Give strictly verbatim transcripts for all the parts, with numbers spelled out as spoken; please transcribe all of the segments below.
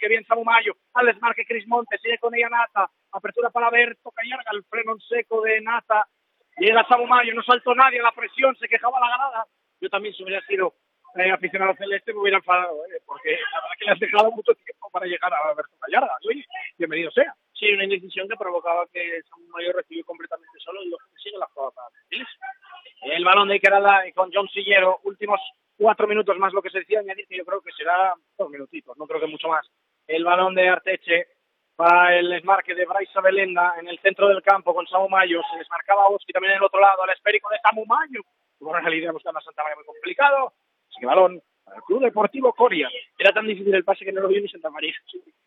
que bien Samu Mayo, al desmarque Cris Montes, sigue con ella Nata, apertura para Berto Callarga, el freno en seco de Nata, llega Samu Mayo, no saltó nadie, la presión, se quejaba la grada. Yo también, si hubiera sido eh, aficionado celeste, me hubiera enfadado, eh, porque la verdad que le has dejado mucho tiempo para llegar a Berto Callarga. Oye, bienvenido sea. Sí, una indecisión que provocaba que Samu Mayo recibió completamente solo y lo que sigue la jugada para Vélez. El balón de Iker Alday con John Sillero, últimos cuatro minutos más lo que se decía añadir, que yo creo que será dos minutitos, no creo que mucho más. El balón de Arteche para el desmarque de Bryce Belenda en el centro del campo con Samu Mayo, se desmarcaba Oski también en el otro lado, al esférico de Samu Mayo, bueno, en realidad buscando a Santa María muy complicado, así que balón para el Club Deportivo Coria. Era tan difícil el pase que no lo vio ni Santa María.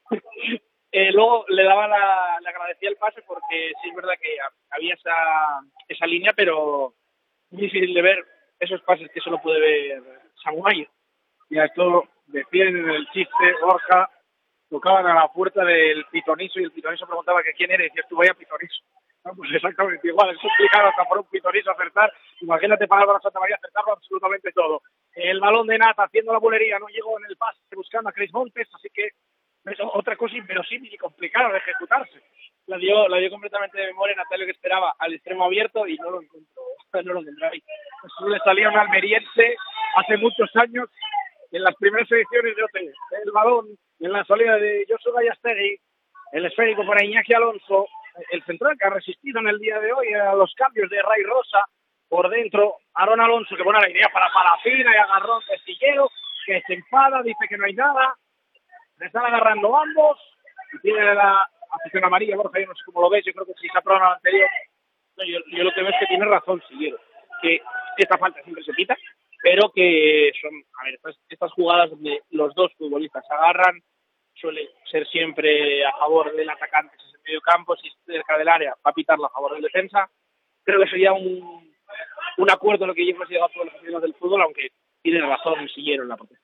Eh, luego le daba la, le agradecía el pase porque sí es verdad que había esa, esa línea, pero muy difícil de ver esos pases que solo puede ver Samu Mayo. Y a esto decían en el chiste, Borja, tocaban a la puerta del pitoniso y el pitoniso preguntaba que quién era y decías tú, vaya pitoniso. No, pues exactamente igual, es complicado hasta por un pitoniso acertar, imagínate para Álvaro Santa María acertarlo absolutamente todo. El balón de Nata haciendo la bulería, no llegó en el pase buscando a Cris Montes, así que es otra cosa inverosímil y complicada de ejecutarse. La dio, la dio completamente de memoria Natalio, que esperaba al extremo abierto y no lo encontró, no lo tendrá ahí. Eso le salía un almeriense hace muchos años en las primeras ediciones de O T. El balón en la salida de Josu Gallastegui, el esférico para Iñaki Alonso, el central que ha resistido en el día de hoy a los cambios de Ray Rosa, por dentro Aaron Alonso que pone la idea para Palafina y agarrón de Sillero, que se enfada, dice que no hay nada, le están agarrando ambos y tiene la afición amarilla. Borja, yo no sé cómo lo ves, yo creo que si se aprueba la anterior. No, yo, yo lo que veo es que tiene razón Sillero, que esta falta siempre se quita, pero que son, a ver, estas, estas jugadas donde los dos futbolistas se agarran suele ser siempre a favor del atacante, si es en medio campo, si es cerca del área, va a pitarlo a favor del defensa. Creo que sería un, un acuerdo en lo que ya hemos llegado a todos los aficionados del fútbol, aunque tiene razón Sillero en la protesta.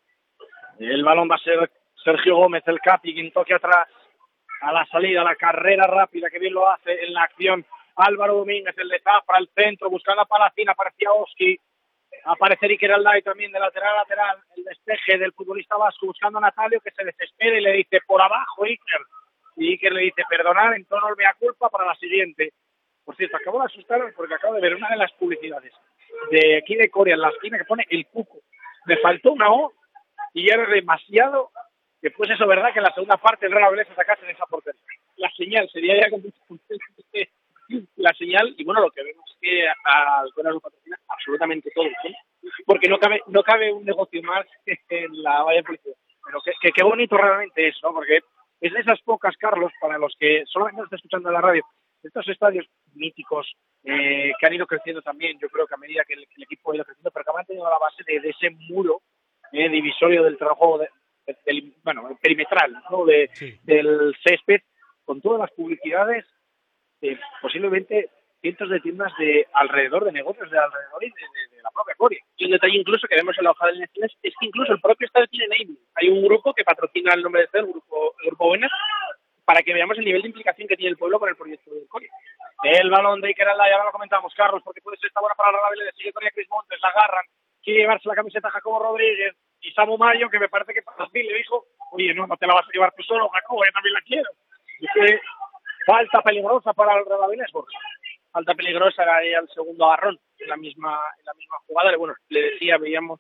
El balón va a ser Sergio Gómez, el Capi, quien toque atrás a la salida, la carrera rápida, que bien lo hace en la acción. Álvaro Domínguez, el de Zafra, el centro, buscando a Palacina, aparecía Oski, aparece Iker Alday también de lateral a lateral, el despeje del futbolista vasco, buscando a Natalio, que se desespera y le dice, por abajo, Iker. Y Iker le dice, perdonar, en tono mea culpa para la siguiente. Por cierto, acabo de asustarme porque acabo de ver una de las publicidades de aquí de Coria, en la esquina, que pone el cuco. Me faltó una O y era demasiado que fuese eso verdad que en la segunda parte el Real Avilés sacase en esa portería. La señal sería ya completamente la señal, y bueno, lo que vemos es que al Corea lo patrocina absolutamente todo, ¿sí? Porque no cabe no cabe un negocio más en la valla policía. Pero que, que, qué bonito realmente es, ¿no? Porque es de esas pocas, Carlos, para los que solamente nos está escuchando en la radio, estos estadios míticos eh, que han ido creciendo también, yo creo que a medida que el, que el equipo ha ido creciendo, pero que han mantenido la base de, de ese muro eh, divisorio del trabajo de, de, del, bueno, perimetral, ¿no? De, sí. Del césped, con todas las publicidades, eh, posiblemente cientos de tiendas de alrededor, de negocios de alrededor y de, de, de la propia Coria. Y un detalle incluso que vemos en la hoja de elecciones es que incluso el propio estadio tiene naming. Hay un grupo que patrocina el nombre de este, el grupo, el grupo Buenas, para que veamos el nivel de implicación que tiene el pueblo con el proyecto de Coria. El balón de Iker Alday, ahora lo comentamos, Carlos, porque puede ser esta buena para la Real Avilés, sigue Coria Cris Montes, la agarran, quiere llevarse la camiseta a Jacobo Rodríguez y Samu Mayo, que me parece que para mí le dijo, oye, no, no te la vas a llevar tú solo, Jacobo, yo también la quiero. Y que falta peligrosa para el Real Avilés, Borja. Falta peligrosa era el segundo agarrón en la misma en la misma jugada. Bueno, le decía, veíamos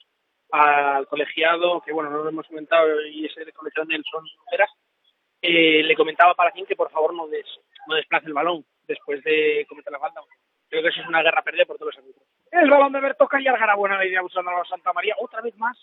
al colegiado, que bueno, no lo hemos comentado, y ese de colegiado Nelson Heras, eh, le comentaba a Palacín que por favor no, des, no desplace el balón después de cometer la falta. Creo que eso es una guerra perdida por todos los árbitros. El balón de Berto Callarga era buena la idea usando a Santa María, otra vez más.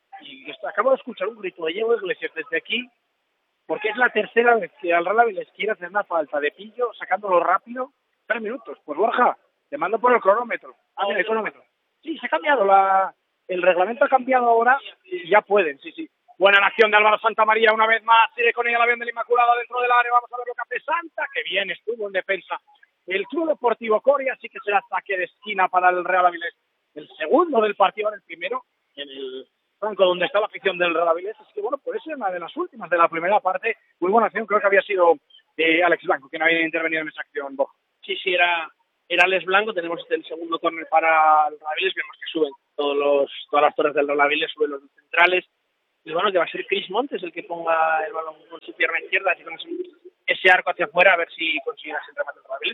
Y acabo de escuchar un grito de Diego Iglesias desde aquí, porque es la tercera vez que al Real Avilés quiere hacer una falta de Pillo, sacándolo rápido. Tres minutos. Pues Borja, te mando por el cronómetro. Ah, mira, el cronómetro. Sí, se ha cambiado. La, el reglamento ha cambiado ahora y ya pueden, sí, sí. Buena la acción de Álvaro Santamaría una vez más. Sigue con ella el avión del Inmaculado dentro del área. Vamos a ver lo que hace Santa. Que bien estuvo en defensa. El Club Deportivo Coria sí que será saque de esquina para el Real Avilés. El segundo del partido, en el primero, en el franco donde está la afición del Real Avilés. Es que bueno, puede ser una de las últimas de la primera parte. Muy buena acción. Creo que había sido eh, Alex Blanco quien había intervenido en esa acción, Borja. Sí, sí, era, era Alex Blanco. Tenemos el segundo córner para el Real Avilés. Vemos que suben todos los, todas las torres del Real Avilés, suben los centrales. el balón que va a ser Chris Montes el que ponga el balón con su pierna izquierda, así con ese, ese arco hacia afuera, a ver si consigue ese remate de Avilés.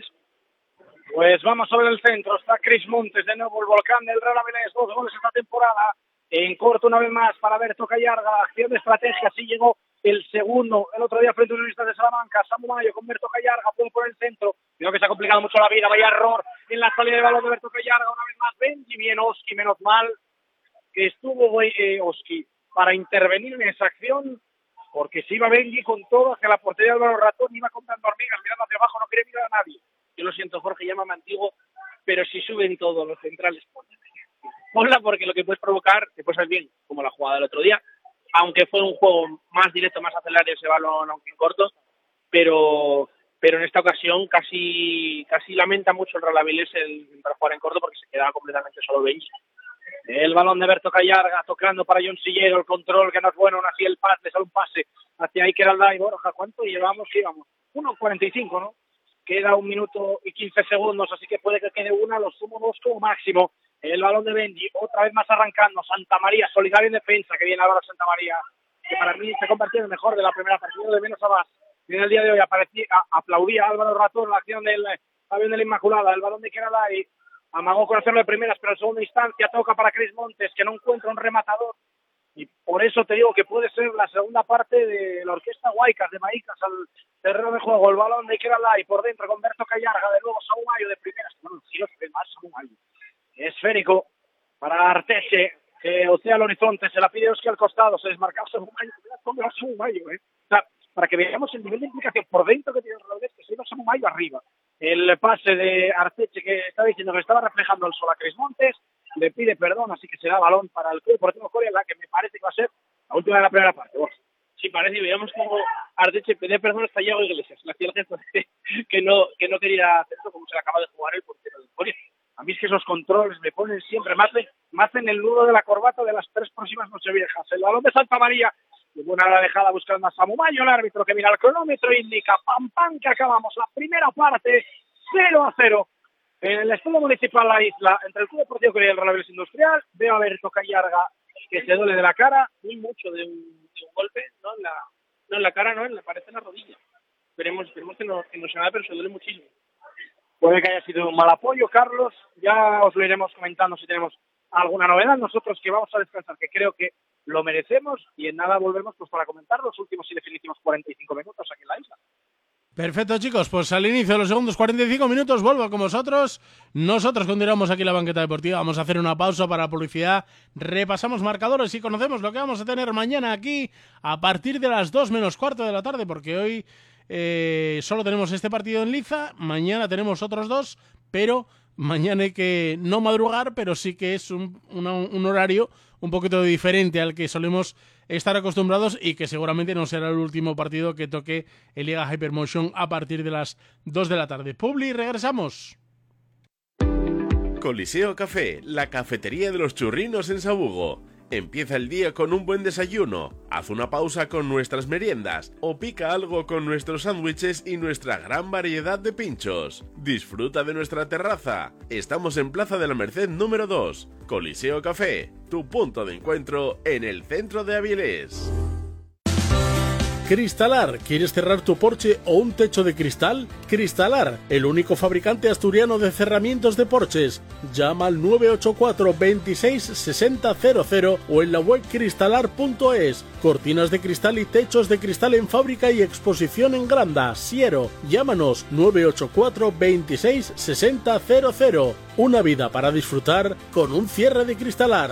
Pues vamos a ver el centro, está Chris Montes, de nuevo el volcán del Real Avilés, dos goles esta temporada, en corto una vez más para Berto Callarga, la acción de estrategia, así llegó el segundo, el otro día frente a Unionistas de Salamanca, Samu Mayo con Berto Callarga, puede por el centro, creo que se ha complicado mucho la vida, vaya error en la salida de balón de Berto Callarga, una vez más Benji, bien Oski, menos mal que estuvo eh, Oski para intervenir en esa acción, porque si iba Benji con todo hacia la portería de Álvaro Ratón, iba comprando hormigas, mirando hacia abajo, no quiere mirar a nadie. Yo lo siento, Jorge, llámame antiguo, pero si suben todos los centrales, ponla. Ponla porque lo que puedes provocar, te puede salir bien, como la jugada del otro día, aunque fue un juego más directo, más acelerado ese balón, aunque en corto, pero pero en esta ocasión casi casi lamenta mucho el Real Avilés el intentar jugar en corto porque se quedaba completamente solo Benji. El balón de Berto Callarga tocando para John Sillero, el control que no es bueno, aún así el pase, le sale un pase hacia Iker Aldai y Borja. ¿Cuánto llevamos? ¿Qué íbamos? uno cuarenta y cinco, ¿no? Queda un minuto y quince segundos, así que puede que quede una, los sumo dos como máximo. El balón de Benji, otra vez más arrancando, Santa María, solidario en defensa, que viene ahora Santa María, que para mí se ha convertido en el mejor de la primera partida, de menos a más. En el día de hoy aparecía, a, aplaudía a Álvaro Ratón la acción del avión de la Inmaculada, el balón de Iker Aldai, amagó con hacerlo de primeras, pero en segunda instancia toca para Chris Montes, que no encuentra un rematador, y por eso te digo que puede ser la segunda parte de la orquesta Guaycas, de Maicas al terreno de juego. El balón de Iker Aldai por dentro con Berto Callarga, de nuevo Samu Mayo de primeras, bueno, sí lo se ve más Samu Mayo. Esférico para Arteche, que ocea el horizonte, se la pide Oski al costado, se desmarca Samu Mayo, ¿cómo va Samu Mayo, eh? O sea, para que veamos el nivel de implicación por dentro que tiene el Real, que se iba Samu Mayo arriba. El pase de Arteche, que estaba diciendo que estaba reflejando el sol a Chris Montes, le pide perdón, así que será balón para el Club Deportivo Coria, la que me parece que va a ser la última de la primera parte. Bueno, sí, parece, y veamos cómo Arteche pide perdón hasta Iago Iglesias, le hacía el gesto de que no, que no quería hacer eso, como se le acaba de jugar el portero del Coria. A mí es que esos controles me ponen siempre, me hacen, me hacen el nudo de la corbata de las tres próximas nocheviejas. El balón de Santa María, de buena la dejada buscando a Samu Mayo, el árbitro que mira el cronómetro indica pam pam que acabamos la primera parte cero a cero en el Estadio Municipal La Isla, entre el Club Deportivo Coria y el Real Avilés Industrial. Veo a Berto Callarga que se duele de la cara, muy mucho de un, de un golpe, no en la, no en la cara, no, en la, parece en la rodilla. Esperemos, esperemos que no, que no se nada, pero se duele muchísimo. Puede que haya sido un mal apoyo, Carlos, ya os lo iremos comentando si tenemos alguna novedad. Nosotros que vamos a descansar, que creo que lo merecemos, y en nada volvemos pues para comentar los últimos y definitivos cuarenta y cinco minutos aquí en la isla. Perfecto, chicos, pues al inicio de los segundos cuarenta y cinco minutos vuelvo con vosotros. Nosotros continuamos aquí en la banqueta deportiva, vamos a hacer una pausa para publicidad, repasamos marcadores y conocemos lo que vamos a tener mañana aquí a partir de las dos menos cuarto de la tarde, porque hoy eh, solo tenemos este partido en Liza, mañana tenemos otros dos, pero mañana hay que no madrugar, pero sí que es un, una, un horario un poquito diferente al que solemos estar acostumbrados y que seguramente no será el último partido que toque en Liga Hypermotion a partir de las dos de la tarde. Publi, regresamos. Coliseo Café, la cafetería de los churrinos en Sabugo. Empieza el día con un buen desayuno, haz una pausa con nuestras meriendas o pica algo con nuestros sándwiches y nuestra gran variedad de pinchos. Disfruta de nuestra terraza. Estamos en Plaza de la Merced número dos. Coliseo Café, tu punto de encuentro en el centro de Avilés. Cristalar, ¿quieres cerrar tu porche o un techo de cristal? Cristalar, el único fabricante asturiano de cerramientos de porches. Llama al nueve ocho cuatro, veintiséis, sesenta, cero cero o en la web cristalar punto es. Cortinas de cristal y techos de cristal en fábrica y exposición en Granda, Siero. Llámanos nueve ocho cuatro, veintiséis, sesenta, cero cero. Una vida para disfrutar con un cierre de Cristalar.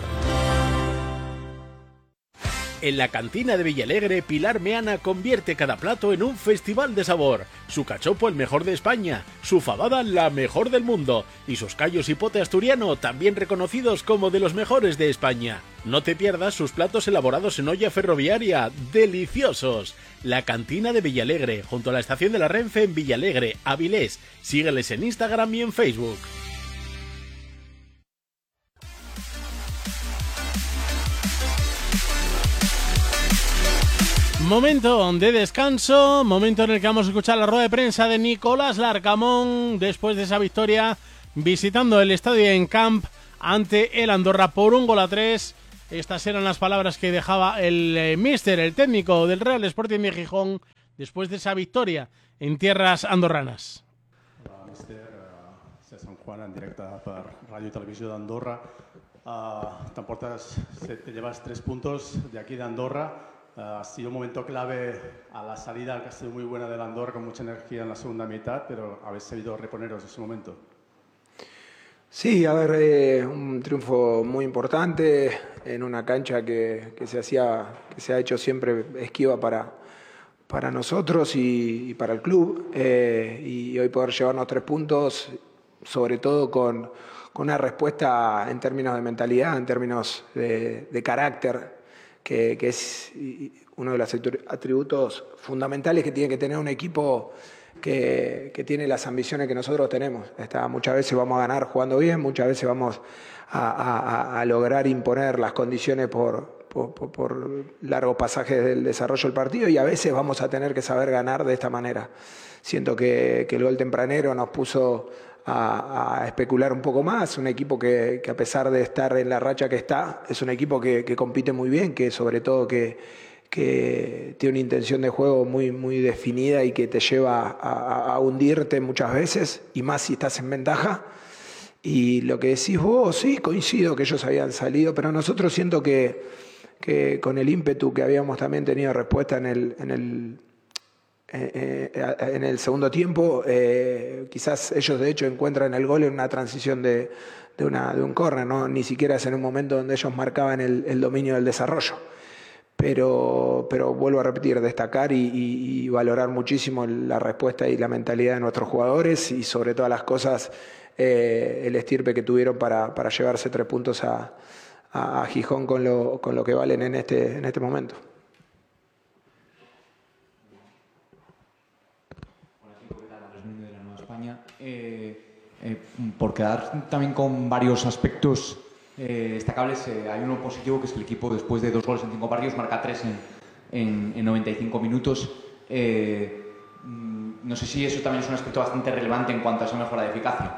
En la cantina de Villalegre, Pilar Meana convierte cada plato en un festival de sabor. Su cachopo el mejor de España, su fabada la mejor del mundo y sus callos y pote asturiano también reconocidos como de los mejores de España. No te pierdas sus platos elaborados en olla ferroviaria, deliciosos. La cantina de Villalegre, junto a la estación de la Renfe en Villalegre, Avilés. Sígueles en Instagram y en Facebook. Momento de descanso, momento en el que vamos a escuchar la rueda de prensa de Nicolás Larcamón después de esa victoria visitando el estadio en Camp ante el Andorra por un gol a tres Estas eran las palabras que dejaba el eh, míster, el técnico del Real Sporting de Gijón, después de esa victoria en tierras andorranas. Hola, míster. Uh, César Juan, en directe per Ràdio i Televisió d'Andorra. Uh, T'emportes, te llevas tres puntos de aquí de Andorra. Uh, ha sido un momento clave a la salida, que ha sido muy buena de Andorra, con mucha energía en la segunda mitad, pero habéis sabido reponeros de ese momento. Sí, a ver, eh, un triunfo muy importante en una cancha que, que, se, hacía, que se ha hecho siempre esquiva para, para nosotros y, y para el club. Eh, y hoy poder llevarnos tres puntos, sobre todo con, con una respuesta en términos de mentalidad, en términos de, de carácter, que, que es uno de los atributos fundamentales que tiene que tener un equipo Que, que tiene las ambiciones que nosotros tenemos. Está, muchas veces vamos a ganar jugando bien, muchas veces vamos a, a, a lograr imponer las condiciones por, por, por, por largos pasajes del desarrollo del partido y a veces vamos a tener que saber ganar de esta manera. Siento que, que el gol tempranero nos puso a, a especular un poco más, un equipo que, que a pesar de estar en la racha que está, es un equipo que, que compite muy bien, que sobre todo que que tiene una intención de juego muy, muy definida y que te lleva a, a hundirte muchas veces, y más si estás en ventaja. Y lo que decís vos, sí, coincido que ellos habían salido, pero nosotros siento que, que con el ímpetu que habíamos también tenido respuesta en el, en el, eh, eh, en el segundo tiempo, eh, quizás ellos de hecho encuentran el gol en una transición de, de, una, de un córner, ¿no? Ni siquiera es en un momento donde ellos marcaban el, el dominio del desarrollo. Pero, pero vuelvo a repetir, destacar y, y, y valorar muchísimo la respuesta y la mentalidad de nuestros jugadores y sobre todas las cosas eh, el estirpe que tuvieron para, para llevarse tres puntos a, a, a Gijón con lo, con lo que valen en este, en este momento. Hola, Chico, ¿qué tal? Andrés Núñez de la Nueva España. Eh, eh, por quedar también con varios aspectos Eh, destacables, eh, hay uno positivo, que es que el equipo, después de dos goles en cinco partidos, marca tres en, en, en noventa y cinco minutos. Eh, no sé si eso también es un aspecto bastante relevante en cuanto a esa mejora de eficacia.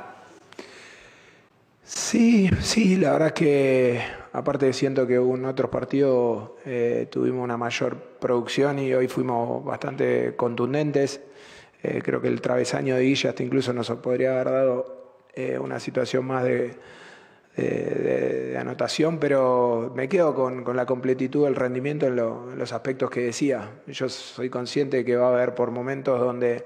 Sí, sí, la verdad es que aparte siento que en otros partidos eh, tuvimos una mayor producción y hoy fuimos bastante contundentes. Eh, creo que el travesaño de Guilla hasta incluso nos podría haber dado eh, una situación más de De, de, de anotación, pero me quedo con, con la completitud del rendimiento en, lo, en los aspectos que decía. Yo soy consciente que va a haber por momentos donde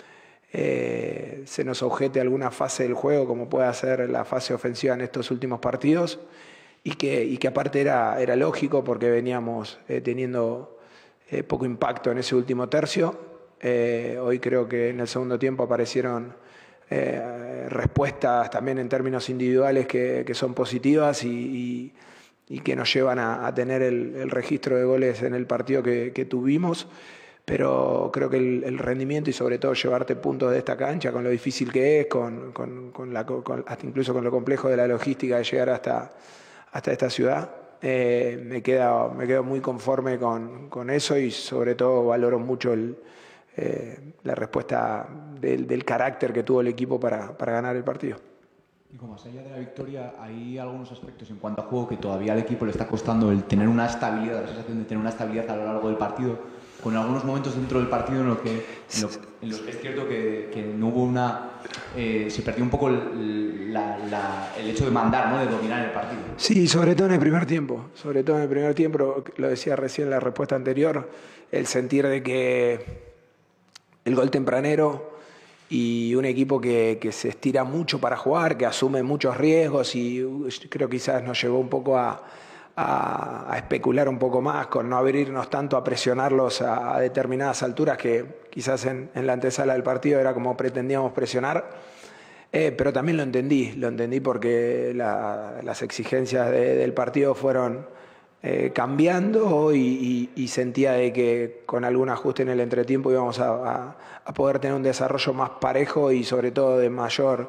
eh, se nos objete alguna fase del juego, como puede ser la fase ofensiva en estos últimos partidos, y que, y que aparte era, era lógico porque veníamos eh, teniendo eh, poco impacto en ese último tercio. Eh, hoy creo que en el segundo tiempo aparecieron Eh, respuestas también en términos individuales que, que son positivas y, y, y que nos llevan a, a tener el, el registro de goles en el partido que, que tuvimos, pero creo que el, el rendimiento y sobre todo llevarte puntos de esta cancha con lo difícil que es, con, con, con la, con, hasta incluso con lo complejo de la logística de llegar hasta, hasta esta ciudad, eh, me, queda, me quedo muy conforme con, con eso y sobre todo valoro mucho el Eh, la respuesta del, del carácter que tuvo el equipo para, para ganar el partido. Y como más allá de la victoria, hay algunos aspectos en cuanto a juego que todavía al equipo le está costando el tener una estabilidad, la sensación de tener una estabilidad a lo largo del partido, con algunos momentos dentro del partido en, lo que, en, lo, en los que es cierto que, que no hubo una... Eh, se perdió un poco el, la, la, el hecho de mandar, ¿no? De dominar el partido. Sí, sobre todo en el primer tiempo, sobre todo en el primer tiempo, lo decía recién en la respuesta anterior, el sentir de que el gol tempranero y un equipo que, que se estira mucho para jugar, que asume muchos riesgos y creo que quizás nos llevó un poco a, a, a especular un poco más, con no abrirnos tanto, a presionarlos a, a determinadas alturas que quizás en, en la antesala del partido era como pretendíamos presionar. Eh, pero también lo entendí, lo entendí porque la, las exigencias de, del partido fueron Eh, cambiando y, y, y sentía de que con algún ajuste en el entretiempo íbamos a, a, a poder tener un desarrollo más parejo y sobre todo de mayor,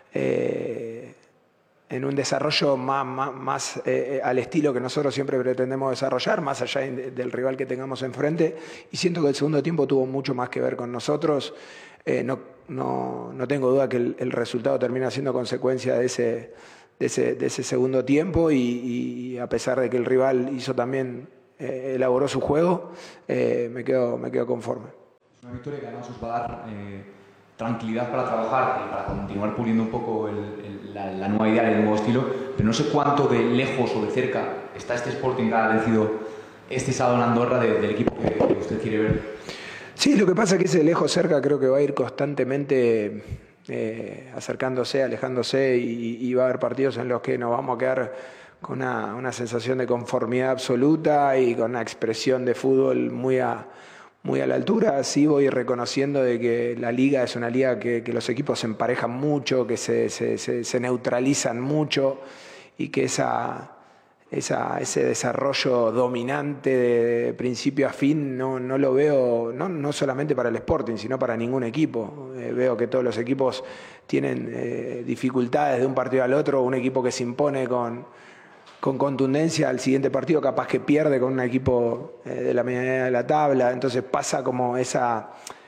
eh, en un desarrollo más, más, más eh, al estilo que nosotros siempre pretendemos desarrollar, más allá de, del rival que tengamos enfrente, y siento que el segundo tiempo tuvo mucho más que ver con nosotros. Eh, no, no, no tengo duda que el, el resultado termina siendo consecuencia de ese de, ese, de ese segundo tiempo y, y a pesar de que el rival hizo también, eh, elaboró su juego, eh, me, quedo, me quedo conforme. Es una victoria que además os va a dar eh, tranquilidad para trabajar y para continuar puliendo un poco el, el, la, la nueva idea, el nuevo estilo, pero no sé cuánto de lejos o de cerca está este Sporting que ha vencido este sábado en Andorra de, del equipo que, que usted quiere ver. Sí, lo que pasa es que ese lejos cerca creo que va a ir constantemente eh, acercándose, alejándose y, y va a haber partidos en los que nos vamos a quedar con una, una sensación de conformidad absoluta y con una expresión de fútbol muy a, muy a la altura. Sí voy reconociendo de que la liga es una liga que, que los equipos se emparejan mucho, que se, se, se, se neutralizan mucho y que esa... Esa, ese desarrollo dominante de principio a fin no, no lo veo, no, no solamente para el Sporting, sino para ningún equipo. Eh, veo que todos los equipos tienen eh, dificultades de un partido al otro, un equipo que se impone con, con contundencia al siguiente partido, capaz que pierde con un equipo eh, de la medianía de la tabla, entonces pasa como esa...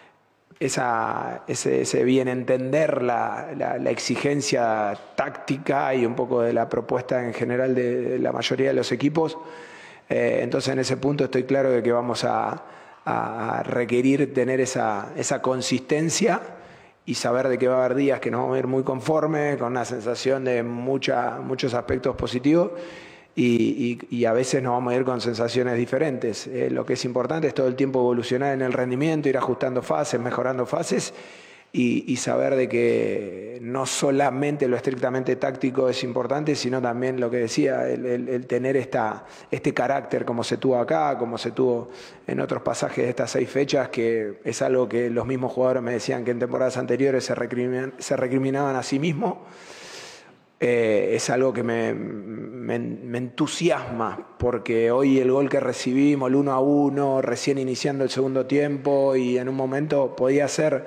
Esa, ese, ese bien entender la, la, la exigencia táctica y un poco de la propuesta en general de, de la mayoría de los equipos. Eh, entonces en ese punto estoy claro de que vamos a, a requerir tener esa, esa consistencia y saber de que va a haber días que nos vamos a ir muy conformes, con una sensación de mucha, muchos aspectos positivos. Y, y, y a veces nos vamos a ir con sensaciones diferentes. Eh, lo que es importante es todo el tiempo evolucionar en el rendimiento, ir ajustando fases, mejorando fases y, y saber de que no solamente lo estrictamente táctico es importante, sino también lo que decía, el, el, el tener esta, este carácter como se tuvo acá, como se tuvo en otros pasajes de estas seis fechas, que es algo que los mismos jugadores me decían que en temporadas anteriores se, recrimin, se recriminaban a sí mismos. Eh, es algo que me, me, me entusiasma, porque hoy el gol que recibimos, el uno a uno, recién iniciando el segundo tiempo, y en un momento podía ser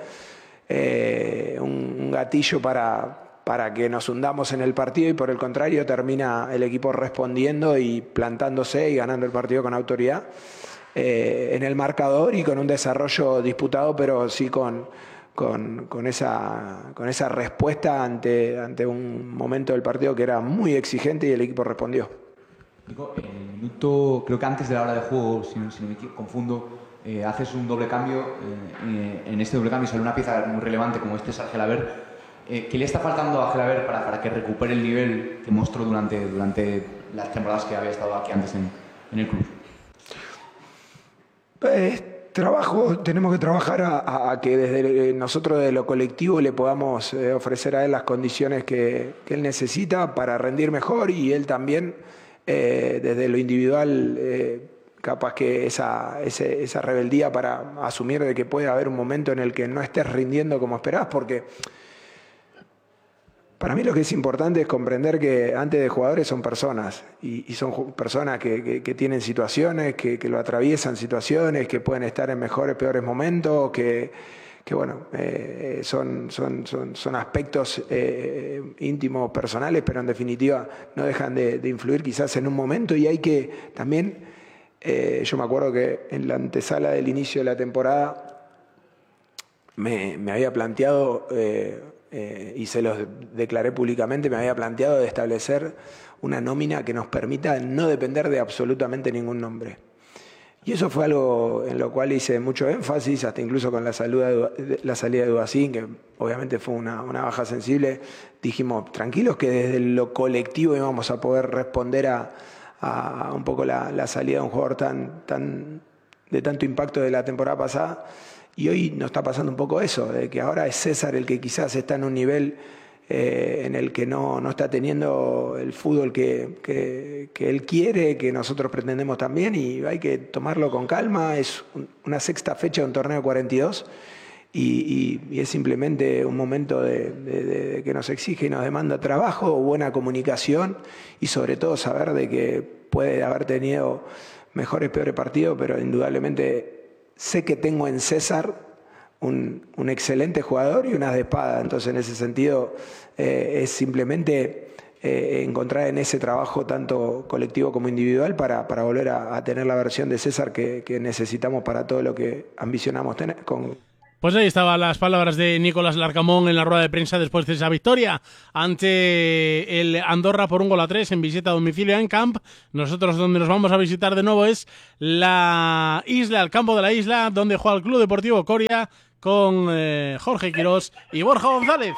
eh, un, un gatillo para, para que nos hundamos en el partido, y por el contrario termina el equipo respondiendo y plantándose y ganando el partido con autoridad eh, en el marcador y con un desarrollo disputado, pero sí con... Con, con, esa, con esa respuesta ante, ante un momento del partido que era muy exigente y el equipo respondió. Nico, en el minuto, creo que antes de la hora de juego, si no, si no me confundo, eh, haces un doble cambio. Eh, en este doble cambio sale una pieza muy relevante como este es Gelaber. Eh, ¿Qué le está faltando a Gelaber para, para que recupere el nivel que mostró durante, durante las temporadas que había estado aquí antes en, en el club? Pues, Trabajo, tenemos que trabajar a, a que desde nosotros de lo colectivo le podamos eh, ofrecer a él las condiciones que, que él necesita para rendir mejor, y él también eh, desde lo individual eh, capaz que esa, ese, esa rebeldía para asumir de que puede haber un momento en el que no estés rindiendo como esperás, porque para mí lo que es importante es comprender que antes de jugadores son personas, y, y son personas que, que, que tienen situaciones, que, que lo atraviesan situaciones, que pueden estar en mejores, peores momentos, que, que bueno, eh, son, son, son, son aspectos eh, íntimos, personales, pero en definitiva no dejan de, de influir quizás en un momento, y hay que también, eh, yo me acuerdo que en la antesala del inicio de la temporada me, me había planteado... Eh, Eh, y se los declaré públicamente, me había planteado de establecer una nómina que nos permita no depender de absolutamente ningún nombre. Y eso fue algo en lo cual hice mucho énfasis, hasta incluso con la, salud de, la salida de Dubacín, que obviamente fue una, una baja sensible. Dijimos, tranquilos que desde lo colectivo íbamos a poder responder a, a un poco la, la salida de un jugador tan, tan, de tanto impacto de la temporada pasada. Y hoy nos está pasando un poco eso, de que ahora es César el que quizás está en un nivel eh, en el que no, no está teniendo el fútbol que, que, que él quiere, que nosotros pretendemos también, y hay que tomarlo con calma. Es un, una sexta fecha de un torneo cuarenta y dos y, y, y es simplemente un momento de, de, de que nos exige y nos demanda trabajo, buena comunicación y sobre todo saber de que puede haber tenido mejores, peores partidos, pero indudablemente... Sé que tengo en César un, un excelente jugador y unas de espada, entonces en ese sentido eh, es simplemente eh, encontrar en ese trabajo tanto colectivo como individual para, para volver a, a tener la versión de César que, que necesitamos para todo lo que ambicionamos tener con, Pues ahí estaban las palabras de Nicolás Larcamón en la rueda de prensa después de esa victoria ante el Andorra por un gol a tres en visita a domicilio en Camp. Nosotros donde nos vamos a visitar de nuevo es la isla, el campo de la isla, donde juega el Club Deportivo Coria con eh, Jorge Quirós y Borja González.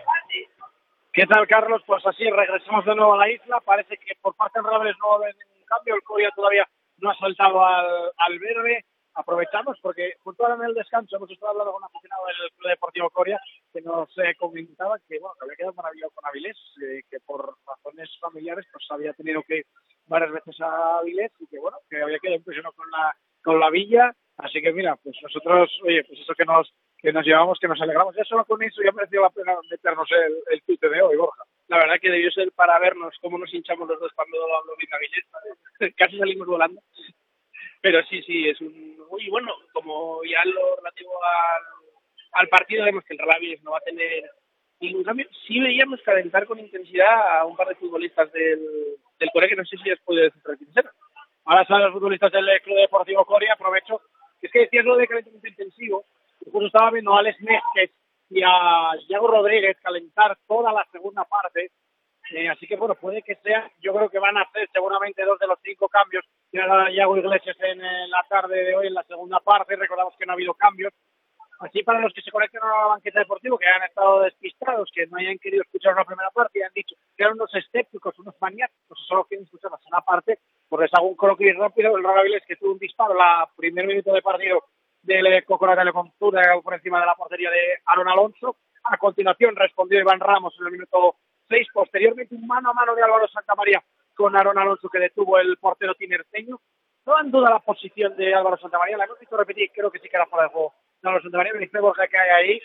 ¿Qué tal, Carlos? Pues así, regresamos de nuevo a la isla. Parece que por parte del Rables no va a haber ningún cambio. El Coria todavía no ha saltado al, al verde. Aprovechamos porque justo ahora en el descanso hemos estado hablando con un aficionado del Club Deportivo Coria que nos eh, comentaba que, bueno, que había quedado maravillado con Avilés, eh, que por razones familiares pues había tenido que ir varias veces a Avilés y que, bueno, que había quedado impresionado con la con la villa. Así que, mira, pues nosotros, oye, pues eso que nos que nos llevamos, que nos alegramos. Ya solo con eso ya mereció la pena meternos el, el tuite de hoy, Borja. La verdad que debió ser para vernos cómo nos hinchamos los dos cuando habló bien Avilés. Casi salimos volando. Pero sí, sí, es un... Uy, bueno, como ya lo relativo al, al partido, vemos que el Real Avilés no va a tener ningún cambio. Sí veíamos calentar con intensidad a un par de futbolistas del, del Coria, que no sé si les puede decir. Ahora salen los futbolistas del Club Deportivo Coria, aprovecho. Es que decías lo de calentamiento intensivo. Justo estaba viendo a Alex Mezquez y a Iago Rodríguez calentar toda la segunda parte. Eh, así que, bueno, puede que sea, yo creo que van a hacer seguramente dos de los cinco cambios que hará Iago Iglesias en, en la tarde de hoy, en la segunda parte. Recordamos que no ha habido cambios. Así, para los que se conectan a la banqueta deportiva, que han estado despistados, que no hayan querido escuchar una primera parte y han dicho que eran unos escépticos, unos maniáticos, solo quieren escuchar la segunda parte, pues les hago un croquis rápido. El Real Avilés, que tuvo un disparo la primer minuto de partido del Coconut Telecom por encima de la portería de Aaron Alonso. A continuación respondió Iván Ramos en el minuto seis, posteriormente un mano a mano de Álvaro Santamaría con Aaron Alonso que detuvo el portero tinerfeño. No en duda la posición de Álvaro Santamaría, la hemos visto repetir, creo que sí que era fuera de juego de Álvaro Santamaría, me dice Borja que hay ahí.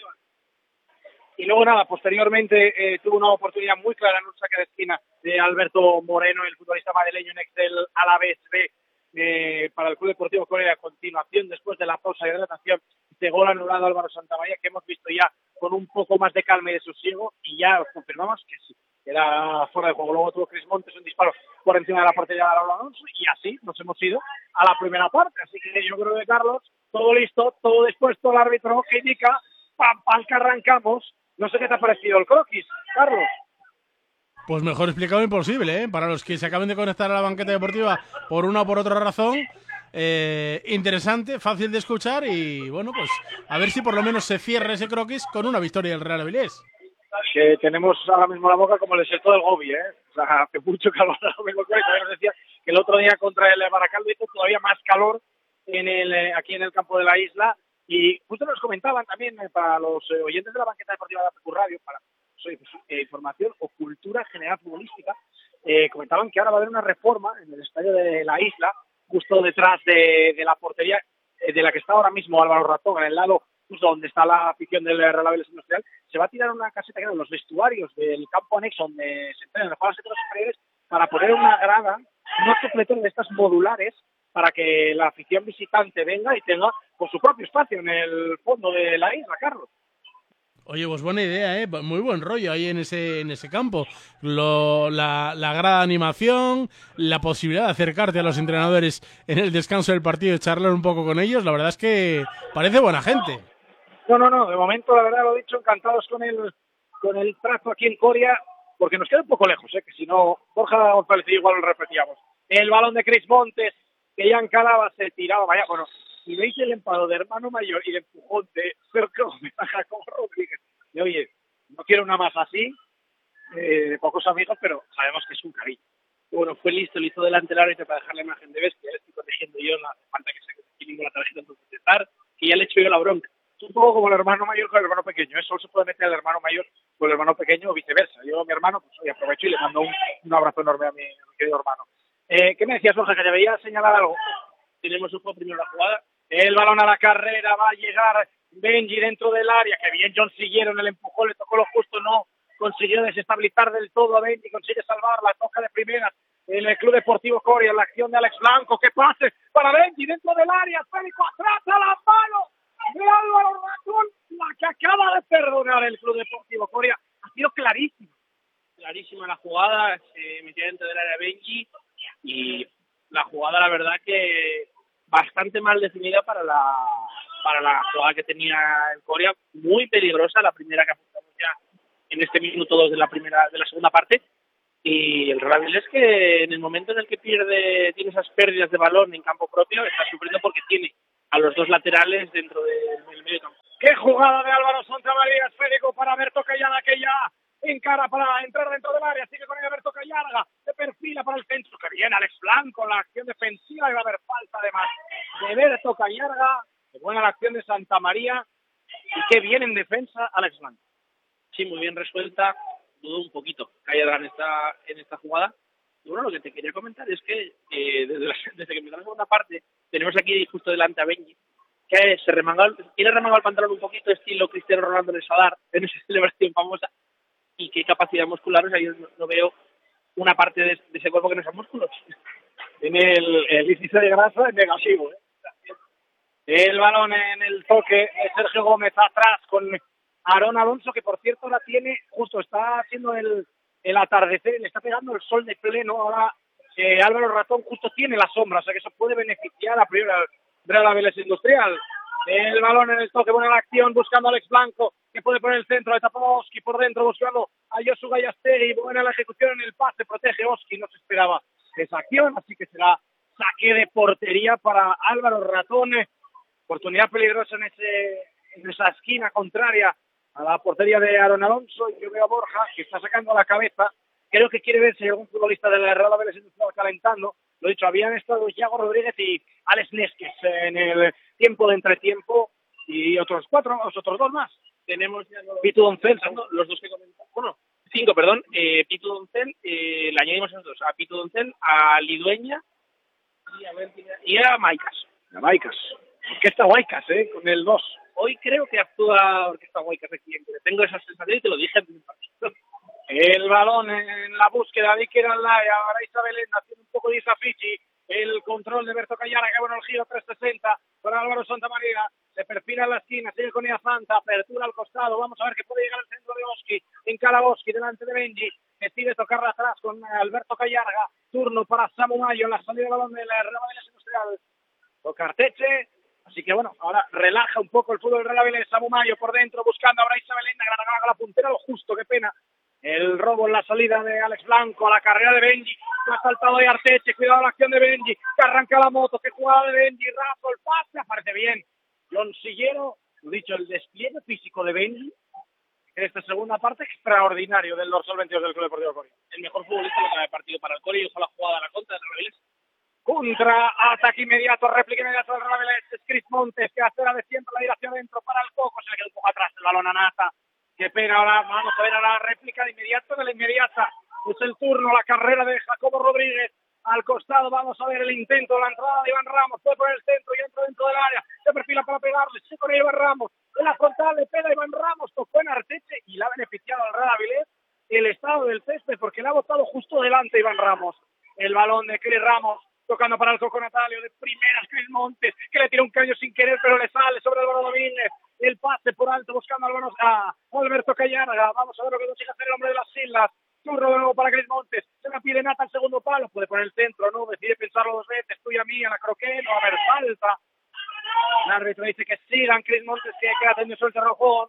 Y luego nada, posteriormente eh, tuvo una oportunidad muy clara en un saque de esquina de Alberto Moreno, el futbolista madrileño en ex del Alavés B, eh, para el Club Deportivo Coria. A continuación, después de la pausa y hidratación, este gol anulado a Álvaro Santamaría, que hemos visto ya con un poco más de calma y de sosiego, y ya confirmamos que sí, era fuera de juego. Luego tuvo Cris Montes un disparo por encima de la portería de Aaron Alonso, y así nos hemos ido a la primera parte. Así que yo creo que, Carlos, todo listo, todo dispuesto, el árbitro que indica, pam, pam, que arrancamos. No sé qué te ha parecido el croquis, Carlos. Pues mejor explicado imposible, ¿eh? Para los que se acaben de conectar a la banqueta deportiva por una o por otra razón. Eh, interesante, fácil de escuchar y bueno, pues a ver si por lo menos se cierra ese croquis con una victoria del Real Avilés. Que tenemos ahora mismo la boca como le secó del Gobi, ¿eh? O sea, hace mucho calor. Nos decía que el otro día contra el Baracaldo hizo todavía más calor en el, aquí en el campo de la isla. Y justo nos comentaban también eh, para los eh, oyentes de la banqueta deportiva de A P Q Radio, para soy, eh, información o cultura general futbolística, eh, comentaban que ahora va a haber una reforma en el estadio de la isla, justo detrás de, de la portería eh, de la que está ahora mismo Álvaro Ratón, en el lado justo donde está la afición del Real Avilés Industrial. Se va a tirar una caseta que eran los vestuarios del campo anexo donde se entrenan los centros superiores, para poner una grada, unos sopletones de estas modulares, para que la afición visitante venga y tenga por su propio espacio en el fondo de la isla, Carlos. Oye, pues buena idea, ¿eh? Muy buen rollo ahí en ese en ese campo. Lo, la, la gran animación, la posibilidad de acercarte a los entrenadores en el descanso del partido y charlar un poco con ellos, la verdad es que parece buena gente. No, no, no, de momento, la verdad, lo he dicho, encantados con el con el trato aquí en Coria, porque nos queda un poco lejos, ¿eh? Que si no, Borja González igual lo repetíamos. El balón de Cris Montes, que ya encalaba, se tiraba, vaya, bueno, y veis el empado de hermano mayor y de empujón de Sergio Jacobo Rodríguez. Y oye, no quiero una más así, eh, de pocos amigos, pero sabemos que es un cariño. Y bueno, fue listo, lo hizo delante del árbitro para dejar la imagen de bestia. Le estoy corrigiendo yo, no hace falta que se quede la tarjeta en protestar, que ya le echo yo la bronca. Es un poco como el hermano mayor con el hermano pequeño, eso se puede meter el hermano mayor con el hermano pequeño o viceversa. Yo a mi hermano, pues hoy aprovecho y le mando un, un abrazo enorme a mi, a mi querido hermano. Eh, ¿Qué me decías, Borja, que debería señalar algo? Tenemos un juego primero la jugada. El balón a la carrera, va a llegar Benji dentro del área, que bien John siguieron el empujón, le tocó lo justo, no consiguió desestabilizar del todo a Benji, consigue salvar la toca de primera en el Club Deportivo Coria, la acción de Alex Blanco, que pase para Benji dentro del área, Félix atrás a la mano de Álvaro Ratón, la que acaba de perdonar el Club Deportivo Coria. Ha sido clarísima. Clarísima la jugada, se metió dentro del área Benji y la jugada, la verdad que bastante mal definida para la para la jugada que tenía el Coria, muy peligrosa, la primera que apuntamos ya en este minuto dos de la primera de la segunda parte. Y el Real Avilés, que en el momento en el que pierde, tiene esas pérdidas de balón en campo propio, está sufriendo porque tiene a los dos laterales dentro del, del medio campo. ¡Qué jugada de Álvaro Santamaría! Esférico para Berto Callarga, que ya encara para entrar dentro del área. Sigue con ella Berto Callarga, se perfila para el centro. ¡Que bien Alex Blanco! La acción defensiva, y va a haber falta además de Berto Callarga. ¡Qué buena la acción de Santamaría! Y qué bien en defensa Alex Blanco. Sí, muy bien resuelta. Dudo un poquito Callarga en esta, en esta jugada. Y bueno, lo que te quería comentar es que eh, desde, la, desde que empezó la segunda parte, tenemos aquí justo delante a Benji, que se remanga, tiene remangado el pantalón un poquito estilo Cristiano Ronaldo en el Sadar, en esa celebración famosa, y qué capacidad muscular, o sea, yo no, no veo una parte de, de ese cuerpo que no son músculos. Tiene el, el índice de grasa en negativo, ¿eh? El balón en el toque de Sergio Gómez atrás con Aarón Alonso, que por cierto la tiene, justo está haciendo el, el atardecer, le está pegando el sol de pleno. Ahora eh, Álvaro Ratón justo tiene la sombra, o sea que eso puede beneficiar a priori al Real Avilés Industrial. El balón en el toque, buena la acción, buscando a Alex Blanco, que puede poner el centro, etapa Oski por dentro, buscando a Josu Gallastegui, buena la ejecución en el pase, protege Oski, no se esperaba esa acción, así que será saque de portería para Álvaro Ratón. Oportunidad peligrosa en, ese, en esa esquina contraria a la portería de Aarón Alonso. Y yo veo a Borja, que está sacando la cabeza. Creo que quiere ver si hay algún futbolista de la Real Avilés Industrial calentando. Lo dicho, habían estado Iago Rodríguez y Alex Nesques en el tiempo de entretiempo, y otros cuatro, otros dos más. Tenemos ya los, Pitu Doncel, los dos que comentan. Bueno, cinco, perdón. Eh, Pitu Doncel, eh, le añadimos a los dos. A Pitu Doncel, a Lidueña y a, ver, y a Maicas. A Maicas. Orquesta Guaycas, ¿eh? Con el dos. Hoy creo que actúa Orquesta Guaycas aquí. Tengo esa sensación y te lo dije en el partido. El balón en la búsqueda de Iker Aldaya, ahora Isabel haciendo un poco de Isafichi, el control de Berto Callarga, que bueno el giro trescientos sesenta con Álvaro Santamaría, se perfila en la esquina, sigue con ella Santa, apertura al costado, vamos a ver que puede llegar al centro de Oski, encara Oski delante de Benji, decide tocarla atrás con Alberto Callarga, turno para Samu Mayo en la salida del balón de la Real Avilés Industrial, toca Arteche. Así que bueno, ahora relaja un poco el fútbol del Real Avilés. Samu Mayo por dentro buscando a Brais Belenda, que la puntera, lo justo, qué pena. El robo en la salida de Alex Blanco, a la carrera de Benji, lo ha saltado de Arteche, cuidado la acción de Benji, que arranca la moto, que jugada de Benji, raso, el pase, aparece bien. John Sillero, lo dicho, el despliegue físico de Benji en esta segunda parte extraordinario del dorsal veintidós del Club Deportivo Coria. El mejor futbolista que ha partido para el Coria y ojalá jugada a la contra del Real Avilés. Contra ataque inmediato, réplica inmediata del Real Avilés, es Chris Montes, que hace la de siempre, la dirección dentro para el Coco, se le queda un poco atrás el balón a Nata. Qué pena, ahora vamos a ver a la réplica de inmediato de la inmediata. Es el turno, la carrera de Jacobo Rodríguez. Al costado vamos a ver el intento, la entrada de Iván Ramos. Puede poner el centro y entra dentro del área. Se perfila para pegarle. Se con Iván Ramos. En la frontal le pega Iván Ramos. Tocó en Arteche y le ha beneficiado al Real Avilés el estado del césped porque le ha botado justo delante Iván Ramos. El balón de Cris Ramos. Tocando para el Coco Natalio, de primeras Chris Montes, que le tira un caño sin querer, pero le sale sobre Álvaro Domínguez. El pase por alto buscando a, Álvaro, a Alberto Callarga. Vamos a ver lo que consigue hacer el hombre de las islas. Turno de nuevo para Chris Montes. Se la pide Nata al segundo palo. Puede poner el centro, no. Decide pensarlo dos veces. Tuya mía, la croqué. No va a haber falta. El árbitro dice que sigan Chris Montes, que queda tendido el terreno de juego.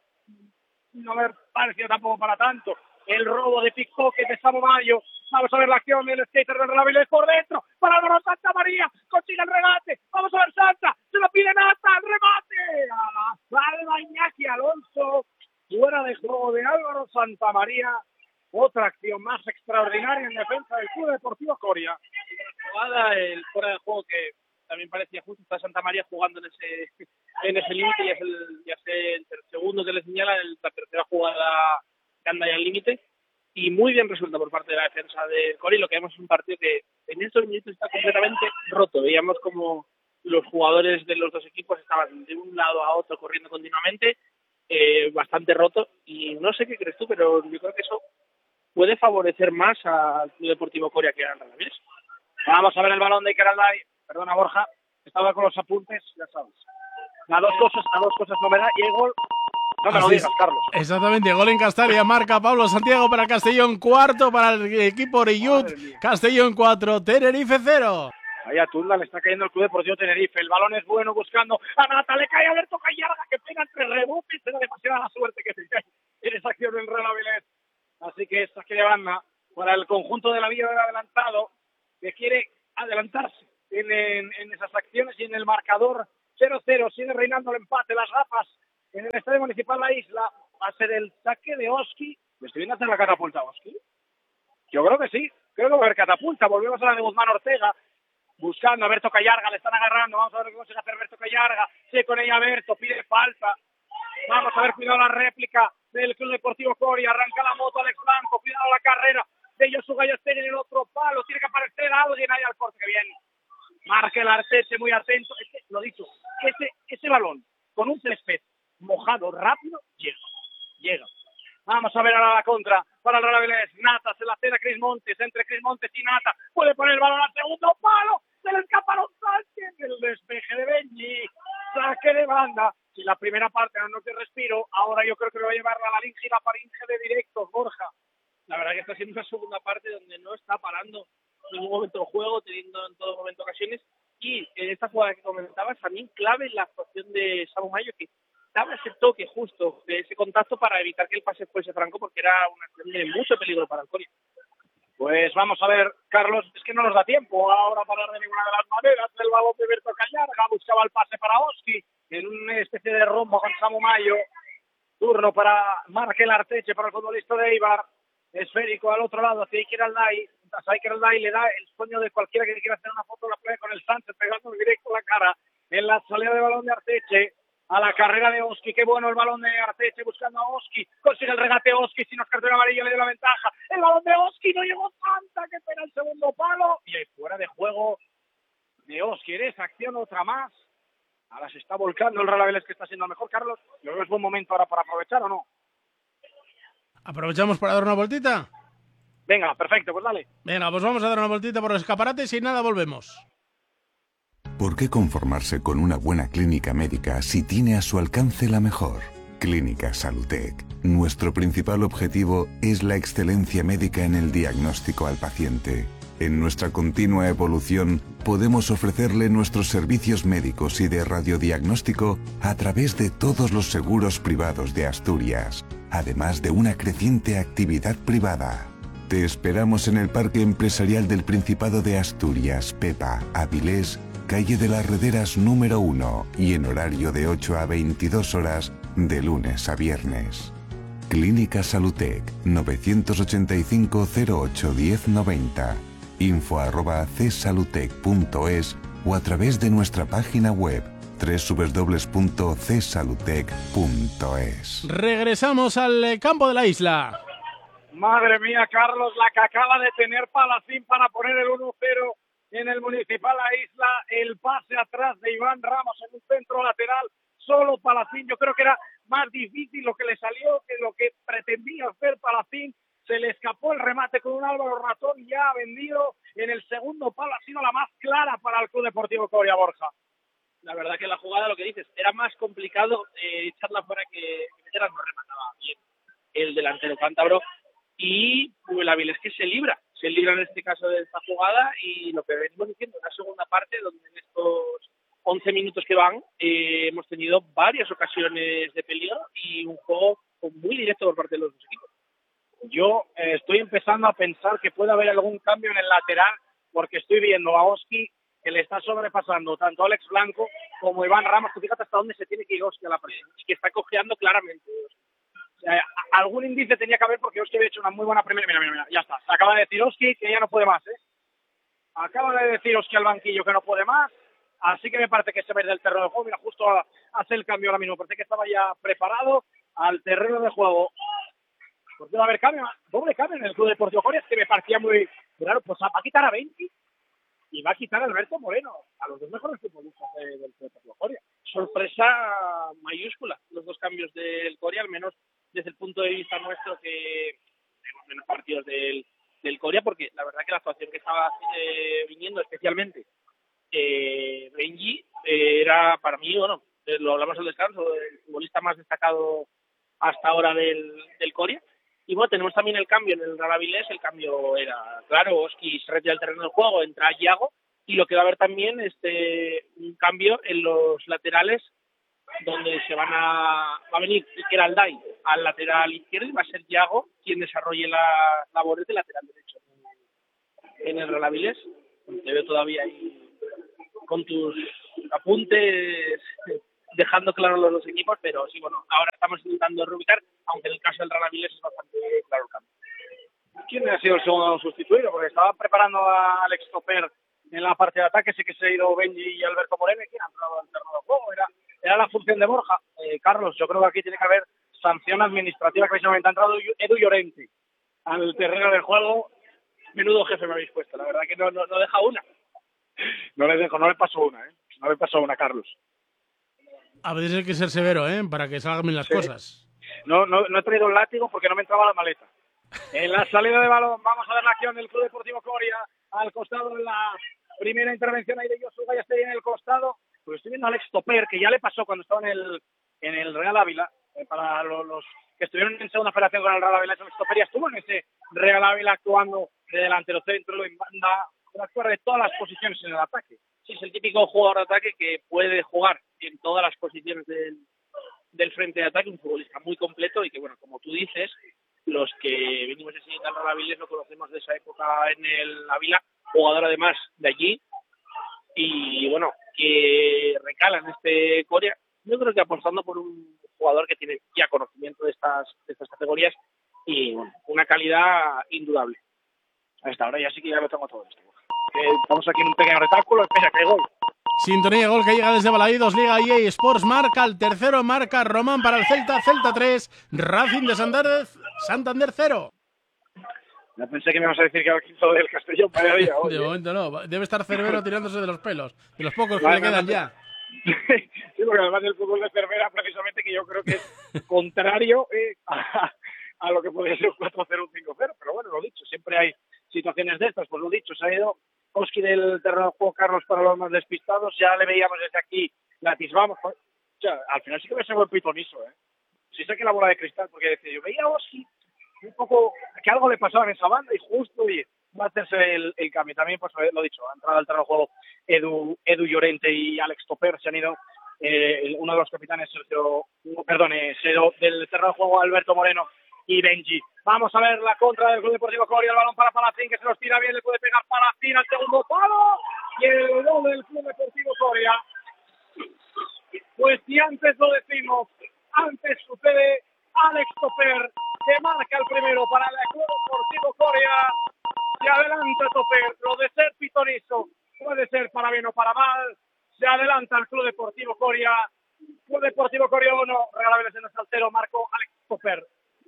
No me pareció tampoco para tanto. El robo de pickpocket de Samu Mayo. Vamos a ver la acción del skater del Real Avilés por dentro. Para Álvaro Santamaría. Consigue el regate. Vamos a ver Santa. Se lo pide Nata. El remate. A la salva Iñaki Alonso. Fuera de juego de Álvaro Santamaría. Otra acción más extraordinaria en defensa del Club Deportivo Coria. La jugada, el fuera de juego que también parecía justo. Está Santamaría jugando en ese en ese límite. Ya es el, ya es el segundo que le señala. El, la tercera jugada que anda ya al límite. Y muy bien resuelta por parte de la defensa de Coria. Lo que vemos es un partido que en estos minutos está completamente roto. Veíamos como los jugadores de los dos equipos estaban de un lado a otro corriendo continuamente, eh, bastante roto. Y no sé qué crees tú, pero yo creo que eso puede favorecer más al Club Deportivo Coria que al Real Avilés. Vamos a ver el balón de Iker Aldaya. Perdona, Borja, estaba con los apuntes, ya sabes. A dos cosas, a dos cosas no me da. Y el gol. No me lo digas, Carlos. Exactamente, gol en Castalia, marca Pablo Santiago para Castellón, cuarto para el equipo Oreyud, Castellón cuatro, Tenerife cero. Ahí a Tunda le está cayendo el Club Deportivo Tenerife. El balón es bueno buscando a Nata. Le cae a Alberto Callarga que pega entre rebotes. Era demasiada la suerte que se cae en esa acción en Real Avilés. Así que es saque de banda para el conjunto de la Villa del Adelantado, que quiere adelantarse en, en, en esas acciones y en el marcador cero cero. Sigue reinando el empate. Las gafas en el Estadio Municipal La Isla. Va a ser el saque de Oski. ¿Le estoy viendo hacer la catapulta a Oski? Yo creo que sí. Creo que va a haber catapulta. Volvemos a la de Guzmán Ortega. Buscando a Berto Callarga, le están agarrando. Vamos a ver qué consigue hacer Berto Callarga. Sí, con ella Berto, pide falta. Vamos a ver, cuidado la réplica del Club Deportivo Coria. Arranca la moto Alex Blanco, cuidado la carrera de Josu Gallostegui en el otro palo. Tiene que aparecer alguien ahí al corte, que bien. Marca el Artete, muy atento. Es que, lo dicho, ese, ese balón con un césped mojado rápido, llega, llega. Vamos a ver ahora la contra para el Real Avilés. Nata se la cede a Cris Montes, entre Cris Montes y Nata. Puede poner el balón al segundo palo. Se le escaparon Sánchez. El despeje de Benji. Saque de banda. Si la primera parte no nos dio respiro, ahora yo creo que le va a llevar la laringe y la faringe de directos, Borja. La verdad que está siendo una segunda parte donde no está parando en ningún momento el juego, teniendo en todo momento ocasiones. Y en esta jugada que comentabas, también clave la actuación de Samu Mayo, que daba ese toque justo de ese contacto para evitar que el pase fuese franco, porque era una acción de mucho peligro para el Coria. Pues vamos a ver, Carlos, es que no nos da tiempo ahora para hablar de ninguna de las maneras. El balón de Berto Callarga buscaba el pase para Oski en una especie de rombo con Samu Mayo. Turno para Markel Arteche, para el futbolista de Eibar. Esférico al otro lado, hacia Iker Alday. Iker Alday le da el sueño de cualquiera que quiera hacer una foto, la prueba con el Sánchez, pegando directo la cara en la salida de balón de Arteche. A la carrera de Oski, qué bueno el balón de Arteche buscando a Oski, consigue el regate Oski, si nos cartón amarillo le dio la ventaja, el balón de Oski, no llegó Santa, que pena el segundo palo, y ahí fuera de juego de Oski, en esa acción otra más. Ahora se está volcando el Real Avilés, que está siendo el mejor, Carlos. Yo creo que es buen momento ahora para aprovechar, ¿o no? ¿Aprovechamos para dar una vueltita? Venga, perfecto, pues dale. Venga, pues vamos a dar una vueltita por los escaparates y nada, volvemos. ¿Por qué conformarse con una buena clínica médica si tiene a su alcance la mejor? Clínica Salutec. Nuestro principal objetivo es la excelencia médica en el diagnóstico al paciente. En nuestra continua evolución, podemos ofrecerle nuestros servicios médicos y de radiodiagnóstico a través de todos los seguros privados de Asturias, además de una creciente actividad privada. Te esperamos en el Parque Empresarial del Principado de Asturias, Pepa, Avilés, calle de las Rederas número uno y en horario de ocho a veintidós horas de lunes a viernes. Clínica Salutec novecientos ochenta y cinco cero ocho diez noventa, info arroba csalutec punto es o a través de nuestra página web doble u doble u doble u punto c salutec punto es. Regresamos al campo de la Isla. Madre mía, Carlos, la que acaba de tener Palacín para poner el uno cero en el Municipal La Isla, el pase atrás de Iván Ramos en un centro lateral, solo Palacín. Yo creo que era más difícil lo que le salió que lo que pretendía hacer Palacín. Se le escapó el remate con un Álvaro Ratón ya vendido. En el segundo palo ha sido la más clara para el Club Deportivo Coria, Borja. La verdad que la jugada, lo que dices, era más complicado eh, echarla fuera que, que meterla, no remataba bien el delantero cántabro. Y pues, el Avilés que se libra, se libra en este caso de esta jugada, y lo que venimos diciendo, una segunda parte donde en estos once minutos que van eh, hemos tenido varias ocasiones de peligro y un juego muy directo por parte de los dos equipos. Yo eh, estoy empezando a pensar que puede haber algún cambio en el lateral, porque estoy viendo a Oski que le está sobrepasando tanto a Alex Blanco como a Iván Ramos, que fíjate hasta dónde se tiene que ir Oski a la presión, y que está cojeando claramente. Eh, algún índice tenía que haber, porque Oski había hecho una muy buena primera. Mira, mira, mira, ya está. Se acaba de decir Oski que ya no puede más, ¿eh? Acaba de decir Oski al banquillo que no puede más, así que me parece que se va a ir del terreno de juego. Mira, justo a, hace el cambio ahora mismo, parece que estaba ya preparado al terreno de juego. ¿Por qué va a haber cambio? Doble cambio en el Club Deportivo Coria, que me parecía muy claro. Pues va a quitar a Benji y va a quitar a Alberto Moreno, a los dos mejores futbolistas de, del Club Deportivo Coria. Sorpresa mayúscula, los dos cambios del Coria, al menos desde el punto de vista nuestro, que tenemos menos partidos del, del Coria, porque la verdad que la actuación que estaba eh, viniendo, especialmente eh, Benji, eh, era para mí, bueno, eh, lo hablamos al descanso, el futbolista más destacado hasta ahora del, del Coria. Y bueno, tenemos también el cambio en el Real Avilés. El cambio era, claro, Oski se retira del terreno del juego, entra Iago, y lo que va a haber también es este, un cambio en los laterales, donde se van a va a venir Iker Alday al lateral izquierdo y va a ser Yago quien desarrolle la labor de lateral derecho en el Real Avilés. Te veo todavía ahí con tus apuntes dejando claro los dos equipos, pero sí, bueno, ahora estamos intentando reubicar, aunque en el caso del Real Avilés es bastante claro el cambio. ¿Quién ha sido el segundo sustituido? Porque estaba preparando a Alex Toper en la parte de ataque, sí que se ha ido Benji y Alberto Moreno, ¿quién ha entrado al terreno de juego? Era, era la función de Borja. Eh, Carlos, yo creo que aquí tiene que haber sanción administrativa, que precisamente ha entrado Edu Llorente al terreno del juego. Menudo jefe me habéis puesto, la verdad que no, no, no deja una. No le dejo, no le paso una, ¿eh? No le paso una, Carlos. A veces hay que ser severo, ¿eh? Para que salgan bien las sí. cosas. No, no, no he traído un látigo porque no me entraba la maleta. En la salida de balón vamos a ver la acción del Club Deportivo Coria al costado en la primera intervención ahí de Yosuga, ya está ahí en el costado. Pues estoy viendo a Alex Toper, que ya le pasó cuando estaba en el en el Real Ávila, eh, para los, los que estuvieron en segunda federación con el Real Ávila, Alex Toper ya estuvo en ese Real Ávila actuando de delantero centro, en banda, puede actuar de todas las posiciones en el ataque. Sí, es el típico jugador de ataque que puede jugar en todas las posiciones del, del frente de ataque, un futbolista muy completo y que, bueno, como tú dices, los que venimos siguiendo al Real Avilés lo conocemos de esa época en el Ávila, jugador además de allí, y bueno, que recala en este Coria. Yo creo que apostando por un jugador que tiene ya conocimiento de estas, de estas categorías y bueno, una calidad indudable. A esta hora ya sí que ya lo tengo todo esto. Eh, estamos aquí en un pequeño retáculo, espera que hay gol. Sintonía gol que llega desde Balaídos, Liga E A Sports, marca el tercero, marca Román para el Celta, Celta tres, Racing de Santander, Santander cero. Ya pensé que me ibas a decir que era el quinto del Castellón, vaya día. De momento no, debe estar Cervero tirándose de los pelos, de los pocos que vale, le quedan no, no, ya. Sí, porque además del fútbol de Cervera, precisamente, que yo creo que es contrario eh, a, a lo que podría ser un cuatro cero, un cinco cero, pero bueno, lo dicho, siempre hay situaciones de estas, pues lo dicho, se ha ido Oski del terreno de juego, Carlos, para los más despistados, ya le veíamos desde aquí, la atisbamos, o sea, al final sí que me se buen pitoniso, ¿eh? Sí saqué la bola de cristal, porque decía, yo veía a Oski un poco, que algo le pasaba en esa banda, y justo, oye, va a hacerse el, el cambio. También, pues lo dicho, ha entrado al terreno de juego Edu, Edu Llorente y Alex Toper, se han ido, eh, uno de los capitanes, Sergio, perdón, eh, del terreno de juego Alberto Moreno y Benji. Vamos a ver la contra del Club Deportivo Coria, el balón para Palacín, que se los tira bien, le puede pegar Palacín al segundo palo, y el gol del Club Deportivo Coria. Pues si antes lo decimos, antes sucede Alex Toper, que marca el primero para el Club Deportivo Coria. Se adelanta Toper, lo de ser pitonizo puede ser para bien o para mal. Se adelanta el Club Deportivo Coria. Club Deportivo Coria uno, Real Avilés en el saltero, marcó Alex Toper.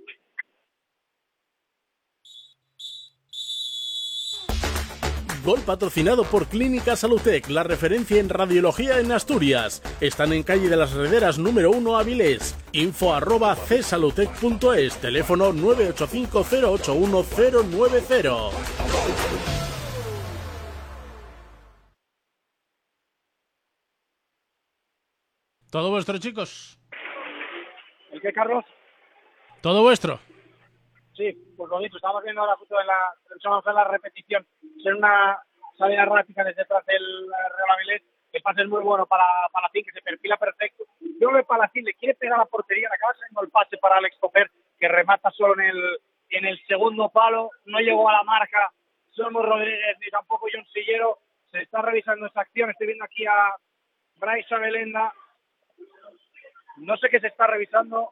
Gol patrocinado por Clínica Salutec, la referencia en radiología en Asturias. Están en calle de las Rederas número uno, Avilés. Info arroba csalutec punto es, teléfono nueve ocho cinco cero ocho uno cero nueve cero. Todo vuestro, chicos. ¿El qué, Carlos? Todo vuestro. Sí, pues lo dicho, estamos viendo ahora justo en la, vamos a la repetición, ser una salida rápida desde detrás del Real Avilés, el pase es muy bueno para Palacín, que se perfila perfecto. Yo creo que Palacín le quiere pegar a la portería, le acaba saliendo el pase para Alex Toper, que remata solo en el en el segundo palo, no llegó a la marca Somos Rodríguez ni tampoco John Sillero. Se está revisando esa acción, estoy viendo aquí a Bryce Abelenda, no sé qué se está revisando.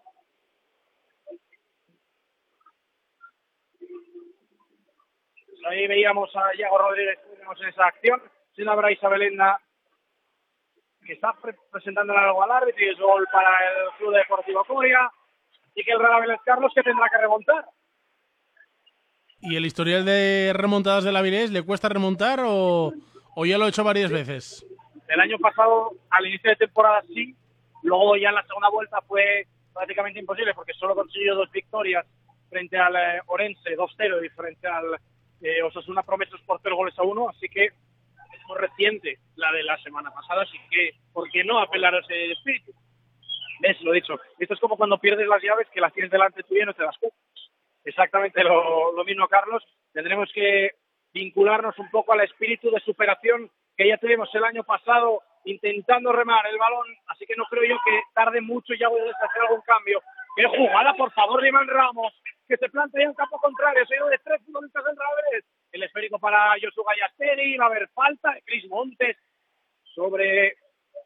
Ahí veíamos a Iago Rodríguez en esa acción, sin la Bryce Abelenda, que está pre- presentándole algo al árbitro, y es gol para el Club Deportivo Coria, y que el Real Avilés, Carlos, que tendrá que remontar. ¿Y el historial de remontadas del Avilés le cuesta remontar o, o ya lo ha hecho varias veces? El año pasado, al inicio de temporada sí, luego ya en la segunda vuelta fue prácticamente imposible porque solo consiguió dos victorias frente al eh, Orense, dos cero, y frente al Eh, Osasuna Promesas por cero goles a uno, así que es muy reciente la de la semana pasada, así que ¿por qué no apelar a ese espíritu? ¿Ves? Lo he dicho, esto es como cuando pierdes las llaves que las tienes delante tuya y no te das cuenta. Exactamente lo, lo mismo, Carlos. Tendremos que vincularnos un poco al espíritu de superación que ya tuvimos el año pasado intentando remar el balón, así que no creo yo que tarde mucho ya voy a hacer algún cambio. ¡Qué jugada, por favor, de Iván Ramos, que se plantea en el campo contrario! Seguido de tres futbolistas del Revés. El esférico para Josu Gallasteri, va a haber falta de Cris Montes sobre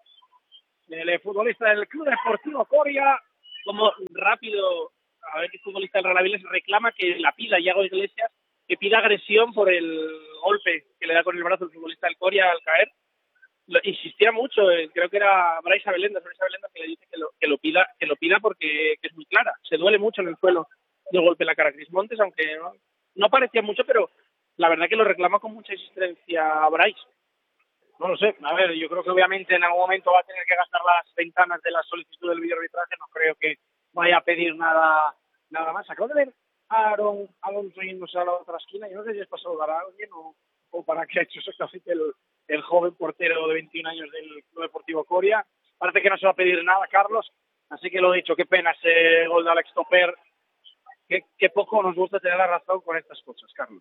el futbolista del Club Deportivo Coria. Como rápido, a ver qué futbolista del Real Avilés reclama que la pida Iago Iglesias, que pida agresión por el golpe que le da con el brazo el futbolista del Coria al caer. Lo, insistía mucho, eh, creo que era Brais Abelenda, Brais Abelenda que le dice que lo, que lo pida, que lo pida porque que es muy clara. Se duele mucho en el suelo de golpe en la cara a Cris Montes, aunque no, no parecía mucho, pero la verdad que lo reclama con mucha insistencia Brais. No lo sé, a ver, yo creo que obviamente en algún momento va a tener que gastar las ventanas de la solicitud del videoarbitraje, no creo que vaya a pedir nada nada más. Acabo de ver a Aaron Alonso yéndose a la otra esquina, yo no sé si es para saludar a alguien o, o para qué ha hecho exactamente el, el joven portero de veintiún años del Club Deportivo Coria. Parece que no se va a pedir nada, Carlos, así que lo dicho, qué pena ese gol de Alex Toper, qué, qué poco nos gusta tener la razón con estas cosas, Carlos.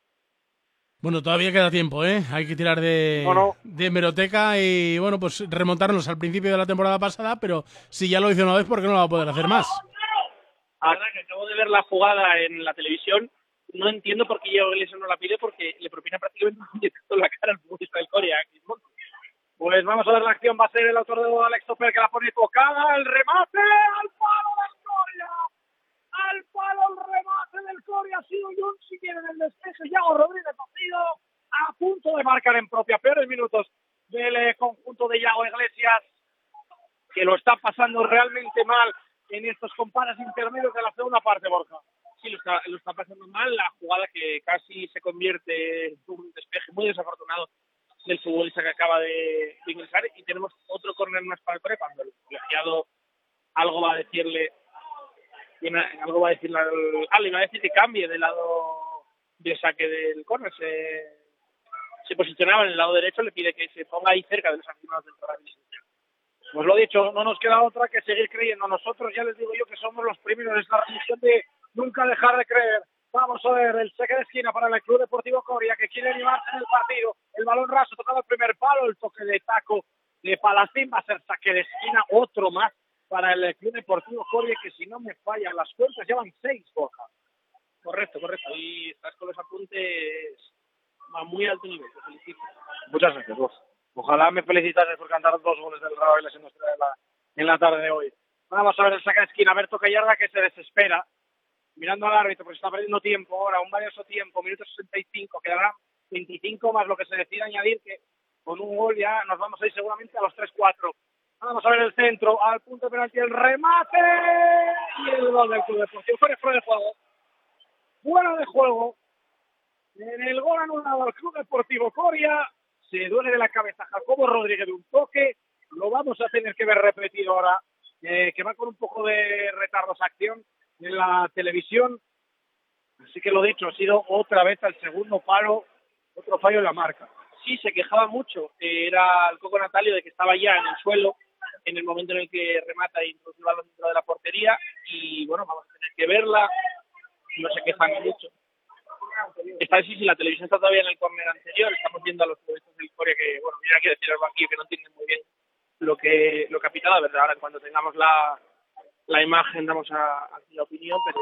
Bueno, todavía queda tiempo, ¿eh? Hay que tirar de, no, no. de hemeroteca y, bueno, pues remontarnos al principio de la temporada pasada, pero si ya lo hizo una vez, ¿por qué no lo va a poder hacer más? Ahora que acabo de ver la jugada en la televisión, no entiendo por qué Iago Iglesias no la pide, porque le propina prácticamente un puñetazo en la cara al futbolista del Coria. Pues vamos a ver la acción, va a ser el autor de Alex Toper que la pone tocada, el remate al palo del Coria. Al palo el remate del Coria, ha sido Jun si quiere en el despeje. Iago Rodríguez ha sido a punto de marcar en propia, peores minutos del eh, conjunto de Iago Iglesias, que lo está pasando realmente mal en estos compases intermedios de la segunda parte, Borja. Sí, lo está, lo está pasando mal, la jugada que casi se convierte en un despeje muy desafortunado del futbolista que acaba de, de ingresar, y tenemos otro córner más para el Corea cuando el colegiado algo va a decirle Tiene, algo va a decir la, ah, le iba a decir que cambie de lado de saque del córner. Se, se posicionaba en el lado derecho, le pide que se ponga ahí cerca de los aficionados del Real. Pues lo dicho, no nos queda otra que seguir creyendo. Nosotros ya les digo yo que somos los primeros en esta misión de nunca dejar de creer. Vamos a ver el saque de esquina para el Club Deportivo Coria, que quiere animarse en el partido. El balón raso tocado al primer palo, el toque de taco de Palacín, va a ser saque de esquina, otro más para el Club Deportivo Coria, que si no me fallan las cuentas, llevan seis, Borja. Correcto, correcto. Y estás con los apuntes a muy alto nivel. Te felicito. Muchas gracias, Borja. Ojalá me felicitases por cantar dos goles del Real Avilés en, nuestra, en, la, en la tarde de hoy. Vamos a ver el saque de esquina, Berto Callarga, que se desespera, mirando al árbitro, porque está perdiendo tiempo ahora, un valioso tiempo, minuto sesenta y cinco, quedará veinticinco más lo que se decide añadir, que con un gol ya nos vamos a ir seguramente a los tres cuatro. Vamos a ver el centro, al punto de penalti, el remate y el gol del Club Deportivo. Fuera, fuera de juego. Fuera de juego. En el gol anulado al Club Deportivo Coria, se duele de la cabeza Jacobo Rodríguez de un toque. Lo vamos a tener que ver repetido ahora, eh, que va con un poco de retardo esa acción en la televisión. Así que lo dicho, ha sido otra vez al segundo palo, otro fallo en la marca. Sí, se quejaba mucho. Era el Coco Natalio de que estaba ya en el suelo en el momento en el que remata y introduce el balón dentro de la portería, y bueno, vamos a tener que verla. No se quejan mucho. Esta vez sí, si la televisión está todavía en el córner anterior, estamos viendo a los futbolistas de Coria que, bueno, mira que decir algo aquí, que no entienden muy bien lo que lo que ha pitado, ¿verdad? Ahora, cuando tengamos la, la imagen, damos a, a la opinión, pero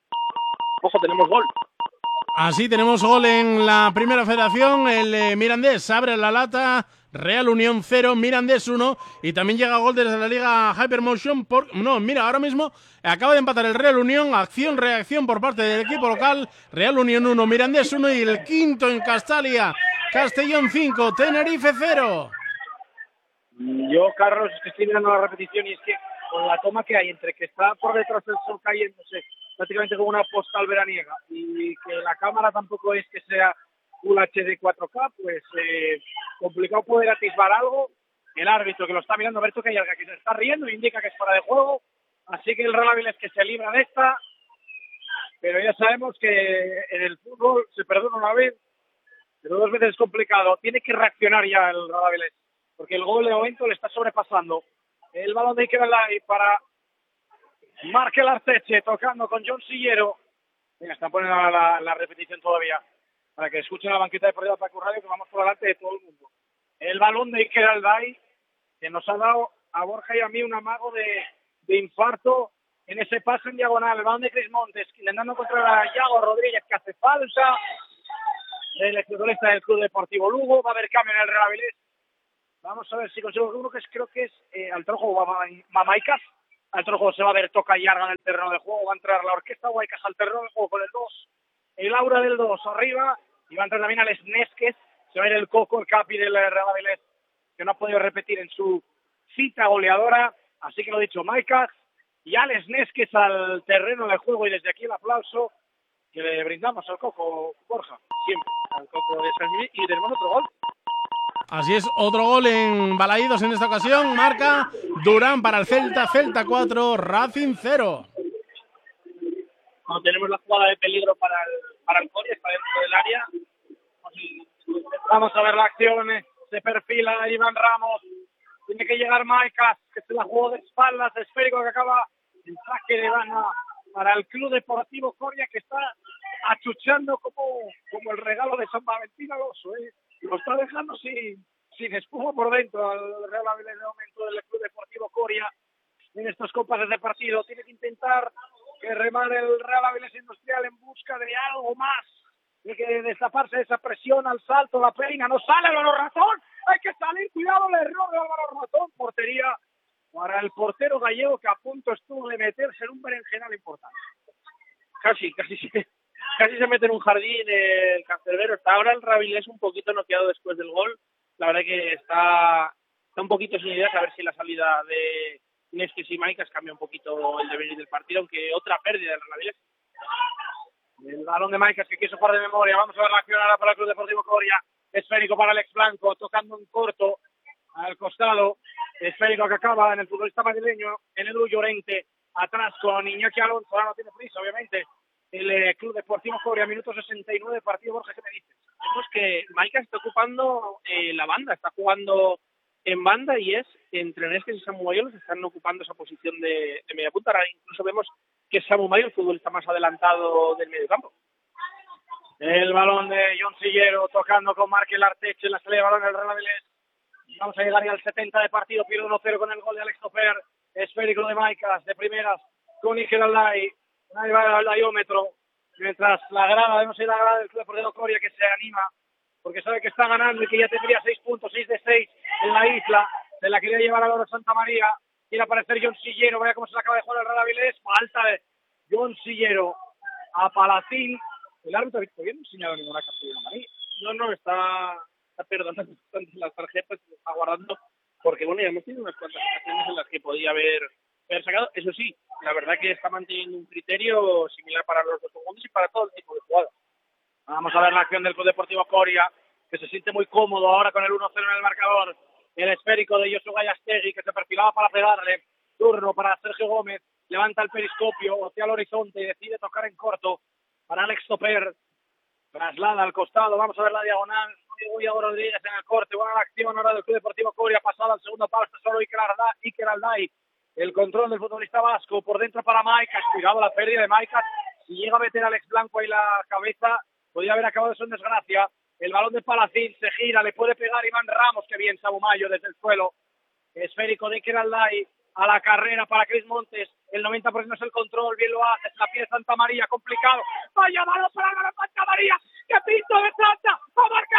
ojo, tenemos gol. Así tenemos gol en la primera federación. El eh, Mirandés abre la lata. Real Unión cero, Mirandés uno. Y también llega gol desde la Liga Hypermotion. Por... No, mira, ahora mismo acaba de empatar el Real Unión. Acción, reacción por parte del equipo local. Real Unión uno, Mirandés uno. Y el quinto en Castalia. Castellón cinco, Tenerife cero. Yo, Carlos, es que estoy mirando la repetición y es que con la toma que hay entre que está por detrás del sol cayéndose prácticamente como una postal veraniega y que la cámara tampoco es que sea Full H D cuatro K, pues eh, complicado poder atisbar algo. El árbitro que lo está mirando, Berto Callarga, que se está riendo, indica que es fuera de juego, así que el Real Avilés que se libra de esta, pero ya sabemos que en el fútbol se perdona una vez, pero dos veces es complicado. Tiene que reaccionar ya el Real Avilés, porque el gol de momento le está sobrepasando. El balón de Iker Alay para Markel Arteche, tocando con John Sillero. Mira, está poniendo la, la, la repetición todavía. para que escuchen la banqueta deportiva de Paco Radio, que vamos por delante de todo el mundo. El balón de Iker Alday, que nos ha dado a Borja y a mí un amago de, de infarto en ese paso en diagonal. El balón de Cris Montes, intentando encontrar a Yago Rodríguez, que hace falta. El futbolista del Club Deportivo Lugo. Va a haber cambio en el Real Avilés. Vamos a ver si consigo uno que es, creo que es eh, al trojo Mamaicas. Al trojo se va a ver toca y Arga en el terreno de juego. Va a entrar la orquesta Guaicas al terreno de juego con el dos. El Aura del dos arriba. Y va a entrar también al Esnesques. Se va a ir el Coco, el capi del Real Avilés, que no ha podido repetir en su cita goleadora. Así que lo dicho, Maicas y Alex Nesques al terreno de juego. Y desde aquí el aplauso que le brindamos al Coco, Borja, siempre al Coco de San Luis. Y tenemos otro gol. Así es, otro gol en Balaídos en esta ocasión. Marca Durán para el Celta. Celta cuatro, Racing cero. Cuando tenemos la jugada de peligro para el, para el Coria, está dentro del área. Vamos a ver la acción. Se perfila Iván Ramos. Tiene que llegar Maicas, que se la jugó de espaldas. Esférico que acaba en saque de banda para el Club Deportivo Coria, que está achuchando como, como el regalo de San Valentín al oso, ¿eh? Lo está dejando sin, sin espuma por dentro al Real Avilés de momento del Club Deportivo Coria en estos compases de partido. Tiene que intentar que remar el Real Avilés Industrial en busca de algo más. Tiene que destaparse de esa presión al salto, la peina, no sale Álvaro Ratón, hay que salir, cuidado el error de Álvaro Ratón, portería para el portero gallego que a punto estuvo de meterse en un berenjenal importante. Casi, casi se, casi se mete en un jardín el cancerbero. Está ahora el Ravilés un poquito noqueado después del gol. La verdad que está, está un poquito sin ideas, a ver si la salida de Nesques y Maicas cambia un poquito el devenir del partido, aunque otra pérdida del Ravilés. El balón de Maicas que quiso jugar de memoria. Vamos a ver la acción ahora para el Club Deportivo Coria. Esférico para Alex Blanco, tocando en corto al costado. Esférico que acaba en el futbolista madrileño, en Edu Llorente. Atrás con Iñaki Alonso. Ahora no tiene prisa, obviamente. El eh, Club Deportivo Coria, minuto sesenta y nueve de partido. Borja, ¿qué me dices? Vemos que Maicas está ocupando eh, la banda, está jugando en banda y es entre Nesques y Samu Mayo los que están ocupando esa posición de, de media punta. Ahora incluso vemos que Samu Mayo, el futbolista más adelantado del mediocampo. El balón de John Sillero tocando con Markel Arteche en la salida de balón del Real Avilés. Vamos a llegar ya al setenta de partido, pierde uno cero con el gol de Alex Toper. Esférico de Maicas, de primeras con Iker Alday. Ahí va el layómetro, mientras la grada, vemos ahí la grada del Club Deportivo Coria que se anima, porque sabe que está ganando y que ya tendría seis puntos, seis de seis en la isla. Se la quería llevar a Loro Santa María. Quiere aparecer John Sillero, vaya cómo se le acaba de jugar el Real Avilés. Falta de John Sillero a Palacín. El árbitro ha visto bien, no ha señalado ninguna cartulina amarilla. No, no, está, está perdonando las tarjetas, está guardando, porque bueno, ya hemos tenido unas cuantas ocasiones en las que podía haber, haber sacado. Eso sí, la verdad que está manteniendo un criterio similar para los dos segundos y para todo el tipo de jugadas. Vamos a ver la acción del Club Deportivo Coria, que se siente muy cómodo ahora con el uno cero en el marcador. El esférico de Josu Gallastegui, que se perfilaba para pegarle. Turno para Sergio Gómez, levanta el periscopio hacia el horizonte y decide tocar en corto para Alex Toper. Traslada al costado, vamos a ver la diagonal. Diego Rodríguez en el corte, buena la acción ahora del Club Deportivo Coria, pasada al segundo palo, está solo Iker Alday, Iker Alday. El control del futbolista vasco, por dentro para Maicas, cuidado la pérdida de Maicas. Si llega a meter a Alex Blanco ahí la cabeza, podría haber acabado eso en desgracia. El balón de Palacín se gira, le puede pegar Iván Ramos, que bien Samu Mayo desde el suelo. Esférico de Iker Alday a la carrera para Cris Montes. El noventa por ciento es el control, bien lo hace, es la pieza Santa María, complicado. Vaya balón para Santa María, que pinto de Santa, a marcar